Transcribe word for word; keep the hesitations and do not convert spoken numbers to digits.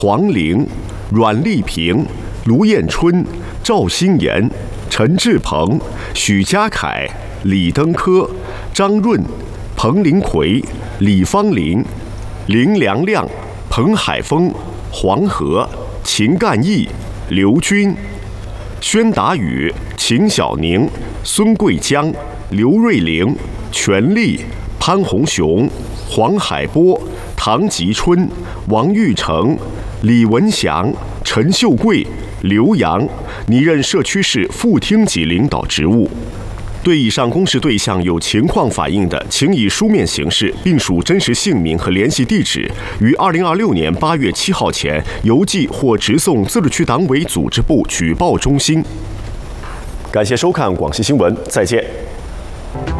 黄玲、阮丽萍、卢彦春、赵新妍、陈志鹏、许家凯、李登科、张润、彭林奎、李芳林、林良亮、彭海峰、黄河、秦干义、刘军、宣达宇、秦小宁、孙桂江、刘瑞玲、全力、潘宏雄、黄海波、唐吉春、王玉成、李文祥、陈秀贵、刘洋拟任社区市副厅级领导职务。对以上公示对象有情况反映的，请以书面形式，并署真实姓名和联系地址，于二零二六年八月七号前邮寄或直送自治区党委组织部举报中心。感谢收看广西新闻，再见。